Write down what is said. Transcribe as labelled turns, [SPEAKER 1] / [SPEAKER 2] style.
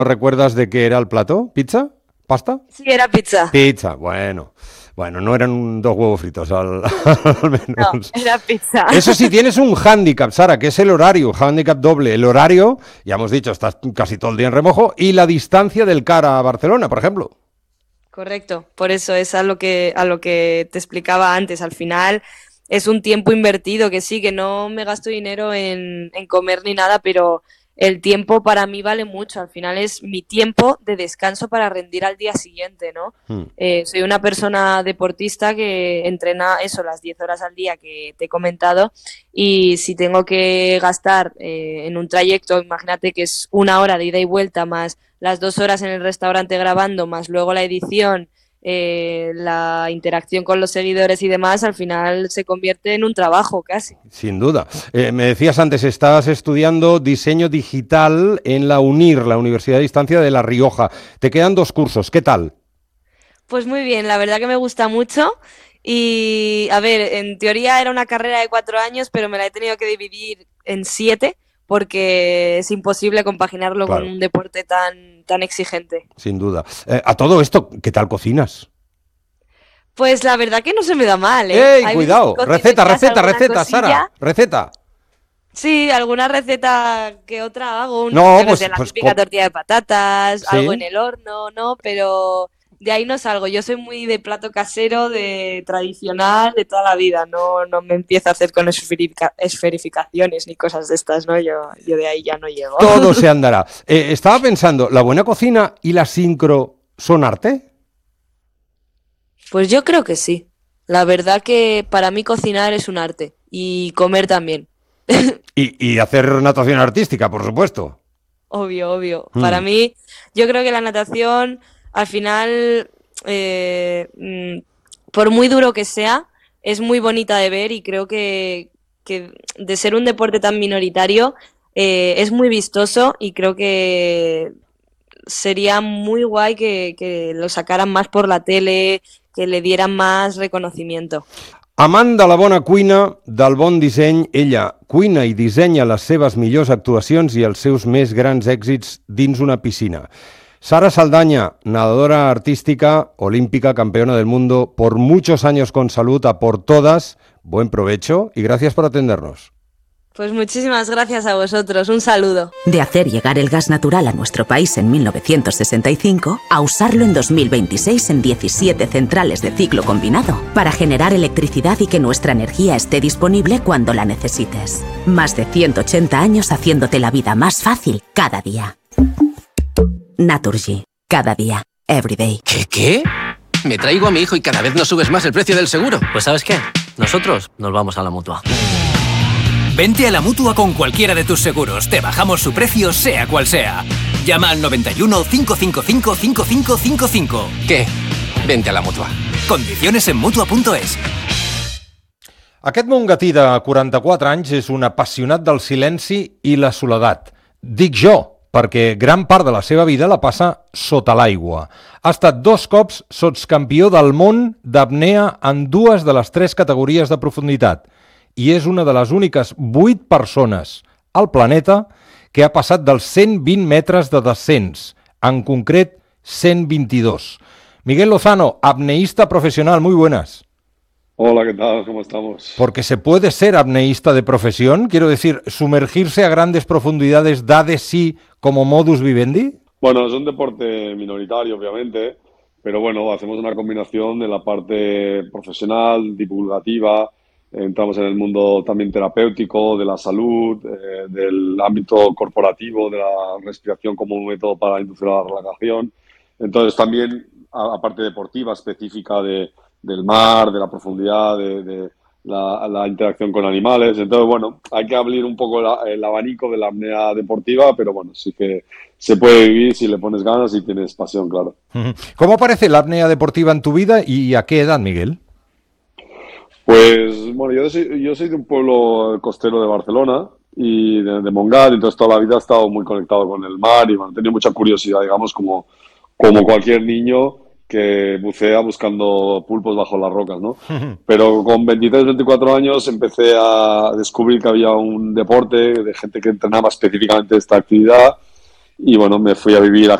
[SPEAKER 1] ¿Recuerdas de qué era el plato? ¿Pizza? ¿Pasta?
[SPEAKER 2] Sí, era pizza.
[SPEAKER 1] Pizza, bueno. Bueno, no eran dos huevos fritos al
[SPEAKER 2] No,
[SPEAKER 1] menos.
[SPEAKER 2] era pizza.
[SPEAKER 1] Eso sí, tienes un hándicap, Sara, que es el horario, hándicap doble. El horario, ya hemos dicho, estás casi todo el día en remojo, y la distancia del CAR a Barcelona, por ejemplo.
[SPEAKER 2] Correcto, por eso es a lo que te explicaba antes. Al final es un tiempo invertido, que sí, que no me gasto dinero en comer ni nada, pero el tiempo para mí vale mucho. Al final es mi tiempo de descanso para rendir al día siguiente, ¿no?
[SPEAKER 1] Hmm.
[SPEAKER 2] Soy una persona deportista que entrena eso, las 10 horas al día que te he comentado, y si tengo que gastar en un trayecto, imagínate que es una hora de ida y vuelta más las 2 horas en el restaurante grabando, más luego la edición, la interacción con los seguidores y demás, al final se convierte en un trabajo casi.
[SPEAKER 1] Sin duda. Me decías antes, estás estudiando diseño digital en la UNIR, la Universidad de Distancia de La Rioja. Te quedan 2 cursos, ¿qué tal?
[SPEAKER 2] Pues muy bien, la verdad que me gusta mucho. Y a ver, en teoría era una carrera de 4 años, pero me la he tenido que dividir en 7 porque es imposible compaginarlo con
[SPEAKER 1] Claro,
[SPEAKER 2] un deporte tan exigente.
[SPEAKER 1] sin duda. A todo esto, ¿qué tal cocinas?
[SPEAKER 2] Pues la verdad que no se me da mal, ¿eh?
[SPEAKER 1] ¡Ey,
[SPEAKER 2] Hay veces que
[SPEAKER 1] cuidado!
[SPEAKER 2] cocino en
[SPEAKER 1] Receta,
[SPEAKER 2] casa
[SPEAKER 1] receta,
[SPEAKER 2] alguna
[SPEAKER 1] receta, Sara,
[SPEAKER 2] cosilla.
[SPEAKER 1] receta.
[SPEAKER 2] Sí, alguna receta que otra hago,
[SPEAKER 1] No,
[SPEAKER 2] yo que sé,
[SPEAKER 1] pues,
[SPEAKER 2] la típica tortilla de patatas, algo en
[SPEAKER 1] sí.
[SPEAKER 2] el horno, ¿no? Pero de ahí no salgo. Yo soy muy de plato casero, de tradicional, de toda la vida. No me empiezo a hacer con esferificaciones ni cosas de estas, ¿no? Yo de ahí ya no llego.
[SPEAKER 1] Todo se andará. Estaba pensando, ¿la buena cocina y la sincro son arte?
[SPEAKER 2] Pues yo creo que sí. La verdad que para mí cocinar es un arte y comer también.
[SPEAKER 1] Y hacer natación artística, por supuesto.
[SPEAKER 2] Obvio, obvio. Para
[SPEAKER 1] Mm.
[SPEAKER 2] mí, yo creo que la natación, al final, por muy duro que sea, es muy bonita de ver y creo que de ser un deporte tan minoritario, es muy vistoso y creo que sería muy guay que lo sacaran más por la tele, que le dieran más reconocimiento.
[SPEAKER 1] Amant de la bona cuina, del bon disseny, ella cuina i dissenya les seves millors actuacions i els seus més grans èxits dins una piscina. Sara Saldaña, nadadora artística, olímpica, campeona del mundo, por muchos años con salud, a por todas, buen provecho y gracias por atendernos.
[SPEAKER 2] Pues muchísimas gracias a vosotros. Un saludo.
[SPEAKER 3] De hacer llegar el gas natural a nuestro país en 1965 a usarlo en 2026 en 17 centrales de ciclo combinado para generar electricidad y que nuestra energía esté disponible cuando la necesites. Más de 180 años haciéndote la vida más fácil cada día. Naturgy. Cada día. Every day.
[SPEAKER 4] ¿Qué? Me traigo a mi hijo y cada vez nos subes más el precio del seguro.
[SPEAKER 5] Pues ¿sabes qué? Nosotros nos vamos a la Mutua.
[SPEAKER 6] Vente a la Mutua con cualquiera de tus seguros. Te bajamos su precio, sea cual sea. Llama al 91 555 5555.
[SPEAKER 4] ¿Qué? Vente a la Mutua.
[SPEAKER 6] Condiciones en Mutua.es.
[SPEAKER 1] Aquest mongatí de 44 anys és un apassionat del silenci i la soledat. Dic jo, perquè gran part de la seva vida la passa sota l'aigua. Ha estat 2 cops sotscampió del món d'apnea en 2 de les 3 categories de profunditat i és una de les úniques 8 persones al planeta que ha passat dels 120 metres de descens, en concret 122. Miguel Lozano, apneísta profesional, muy buenas.
[SPEAKER 7] Hola, ¿qué tal? ¿Cómo estamos?
[SPEAKER 1] Porque se puede ser apneísta de profesión, quiero decir, sumergirse a grandes profundidades da de sí como modus vivendi.
[SPEAKER 7] Bueno, es un deporte minoritario, obviamente, pero bueno, hacemos una combinación de la parte profesional, divulgativa, entramos en el mundo también terapéutico, de la salud, del ámbito corporativo, de la respiración como un método para inducir a la relajación. Entonces también, aparte deportiva, específica del mar, de la profundidad, de la interacción con animales. Entonces, bueno, hay que abrir un poco el abanico de la apnea deportiva, pero bueno, sí que se puede vivir si le pones ganas y tienes pasión, claro.
[SPEAKER 1] ¿Cómo aparece la apnea deportiva en tu vida y a qué edad, Miguel?
[SPEAKER 7] Pues bueno, yo soy de un pueblo costero de Barcelona y de Montgat, entonces toda la vida he estado muy conectado con el mar y bueno, he tenido mucha curiosidad, digamos, como cualquier niño que bucea buscando pulpos bajo las rocas, ¿no? Pero con 23, 24 años empecé a descubrir que había un deporte de gente que entrenaba específicamente esta actividad y bueno, me fui a vivir a